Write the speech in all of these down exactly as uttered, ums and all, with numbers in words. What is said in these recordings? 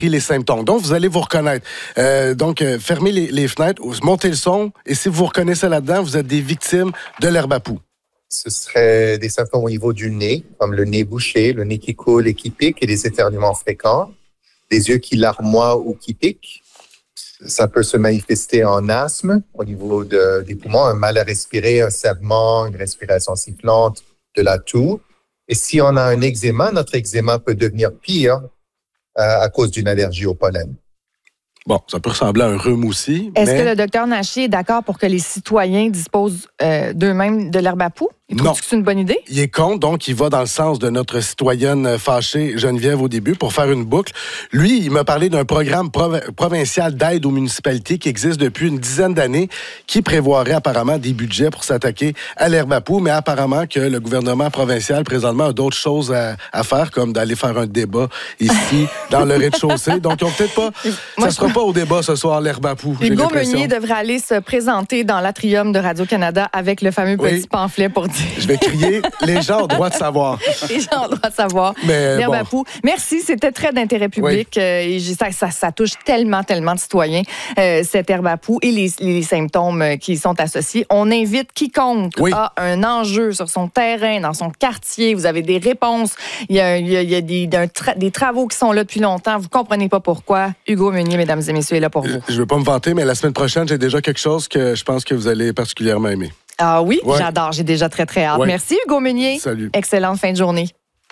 les symptômes. Donc, vous allez vous reconnaître. Euh, donc, euh, fermez les, les fenêtres, montez le son, et si vous vous reconnaissez là-dedans, vous êtes des victimes de l'herbe à poux. Ce serait des symptômes au niveau du nez, comme le nez bouché, le nez qui coule et qui pique, et des éternuements fréquents, des yeux qui larmoient ou qui piquent. Ça peut se manifester en asthme au niveau de, des poumons, un mal à respirer, un serrement, une respiration sifflante, de la toux. Et si on a un eczéma, notre eczéma peut devenir pire euh, à cause d'une allergie au pollen. Bon, ça peut ressembler à un rhume aussi. Est-ce mais... que le docteur Nachier est d'accord pour que les citoyens disposent euh, d'eux-mêmes de l'herbe à poux? Il trouve que c'est une bonne idée? Il est contre, donc il va dans le sens de notre citoyenne fâchée Geneviève au début pour faire une boucle. Lui, il m'a parlé d'un programme prov- provincial d'aide aux municipalités qui existe depuis une dizaine d'années, qui prévoirait apparemment des budgets pour s'attaquer à l'herbe à poux, mais apparemment que le gouvernement provincial, présentement, a d'autres choses à, à faire, comme d'aller faire un débat ici, dans le rez-de-chaussée. Donc, ils n'ont peut-être pas... Moi, ça ne sera pas au débat ce soir, l'herbe à poux. Hugo Meunier devrait aller se présenter dans l'atrium de Radio-Canada avec le fameux oui. petit pamphlet pour dire... Je vais crier « Les gens ont le droit de savoir ». Les gens ont le droit de savoir. Mais l'herbe bon. à poux. Merci, c'était très d'intérêt public. Oui. Euh, et ça, ça, ça touche tellement, tellement de citoyens, euh, cette herbe à poux et les, les symptômes qui y sont associés. On invite quiconque oui. a un enjeu sur son terrain, dans son quartier. Vous avez des réponses. Il y a, il y a, il y a des, tra- des travaux qui sont là depuis longtemps. Vous ne comprenez pas pourquoi. Hugo Meunier, mesdames et messieurs, est là pour vous. Je ne veux pas me vanter, mais la semaine prochaine, j'ai déjà quelque chose que je pense que vous allez particulièrement aimer. Ah oui, ouais. J'adore. J'ai déjà très, très hâte. Ouais. Merci, Hugo Meunier. Salut. Excellente fin de journée.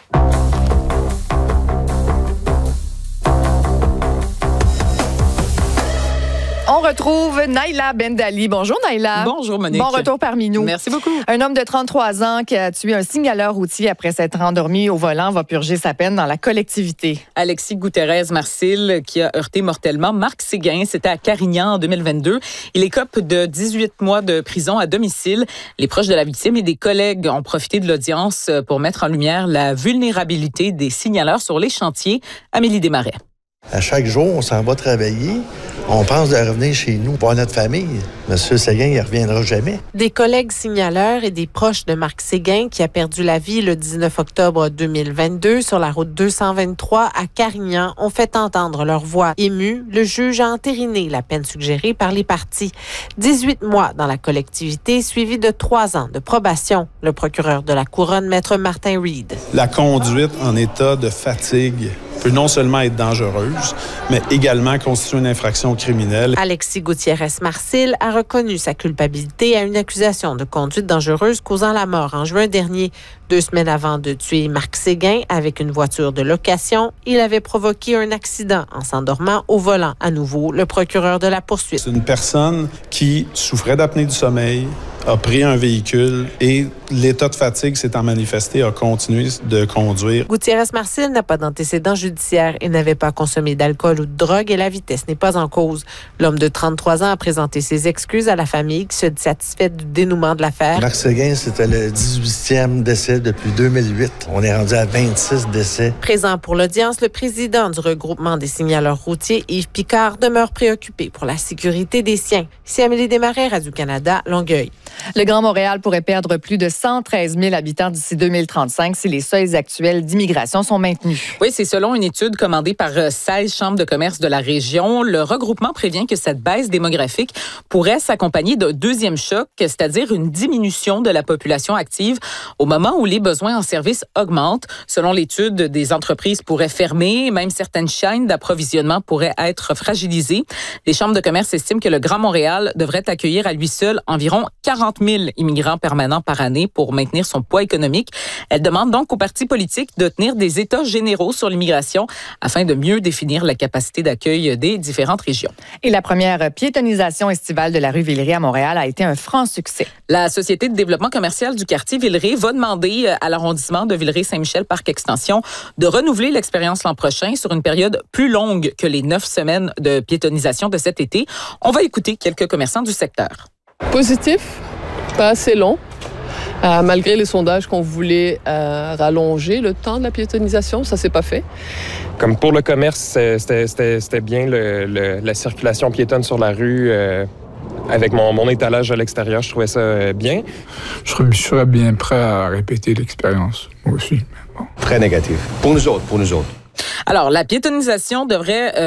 On retrouve Naïla Bendali. Bonjour, Naïla. Bonjour, Monique. Bon retour parmi nous. Merci beaucoup. Un homme de trente-trois ans qui a tué un signaleur routier après s'être endormi au volant va purger sa peine dans la collectivité. Alexis Gutiérrez-Marcil, qui a heurté mortellement Marc Séguin, c'était à Carignan en deux mille vingt-deux. Il écope de dix-huit mois de prison à domicile. Les proches de la victime et des collègues ont profité de l'audience pour mettre en lumière la vulnérabilité des signaleurs sur les chantiers. Amélie Desmarais. À chaque jour, on s'en va travailler. On pense de revenir chez nous, voir notre famille. Monsieur Séguin, il ne reviendra jamais. Des collègues signaleurs et des proches de Marc Séguin, qui a perdu la vie le dix-neuf octobre deux mille vingt-deux sur la route deux cent vingt-trois à Carignan, ont fait entendre leur voix. Ému, le juge a entériné la peine suggérée par les parties. dix-huit mois dans la collectivité, suivi de trois ans de probation. Le procureur de la Couronne, Maître Martin Reed. La conduite en état de fatigue peut non seulement être dangereuse, mais également constituer une infraction criminelle. Alexis Gutiérrez-Marcil a reconnu sa culpabilité à une accusation de conduite dangereuse causant la mort en juin dernier. Deux semaines avant de tuer Marc Séguin avec une voiture de location, il avait provoqué un accident en s'endormant au volant. À nouveau, le procureur de la poursuite. C'est une personne qui souffrait d'apnée du sommeil, a pris un véhicule et l'état de fatigue s'étant manifesté, a continué de conduire. Gutiérrez-Marcil n'a pas d'antécédents judiciaires et n'avait pas consommé d'alcool ou de drogue et la vitesse n'est pas en cause. L'homme de trente-trois ans a présenté ses excuses à la famille qui se dit satisfaite du dénouement de l'affaire. Marc Séguin, c'était le dix-huitième décès depuis deux mille huit. On est rendu à vingt-six décès. Présent pour l'audience, le président du regroupement des signaleurs routiers, Yves Picard, demeure préoccupé pour la sécurité des siens. Ici Amélie Desmarais, Radio-Canada, Longueuil. Le Grand Montréal pourrait perdre plus de cent treize mille habitants d'ici deux mille trente-cinq si les seuils actuels d'immigration sont maintenus. Oui, c'est selon une étude commandée par seize chambres de commerce de la région. Le regroupement prévient que cette baisse démographique pourrait s'accompagner d'un deuxième choc, c'est-à-dire une diminution de la population active au moment où les besoins en services augmentent. Selon l'étude, des entreprises pourraient fermer, même certaines chaînes d'approvisionnement pourraient être fragilisées. Les chambres de commerce estiment que le Grand Montréal devrait accueillir à lui seul environ quarante mille immigrants permanents par année pour maintenir son poids économique. Elle demande donc aux partis politiques de tenir des états généraux sur l'immigration afin de mieux définir la capacité d'accueil des différentes régions. Et la première piétonisation estivale de la rue Villeray à Montréal a été un franc succès. La Société de développement commercial du quartier Villeray va demander à l'arrondissement de Villeray-Saint-Michel Parc Extension de renouveler l'expérience l'an prochain sur une période plus longue que les neuf semaines de piétonisation de cet été. On va écouter quelques commerçants du secteur. Positif, pas assez long. Euh, malgré les sondages qu'on voulait euh, rallonger le temps de la piétonisation, ça s'est pas fait. Comme pour le commerce, c'était, c'était, c'était bien le, le, la circulation piétonne sur la rue. Euh, avec mon, mon étalage à l'extérieur, je trouvais ça euh, bien. Je serais, je serais bien prêt à répéter l'expérience, moi aussi. Bon. Très négatif. Pour nous autres, pour nous autres. Alors, la piétonisation devrait... Euh